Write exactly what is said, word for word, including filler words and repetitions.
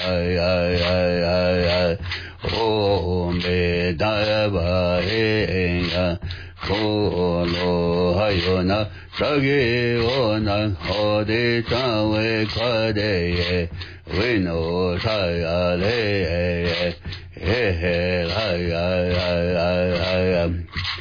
ay ay ay ay ay om me da ba he ya ko lo hayo na sage ona hode tawe kade ye we no sai ale he he ay ay ay ay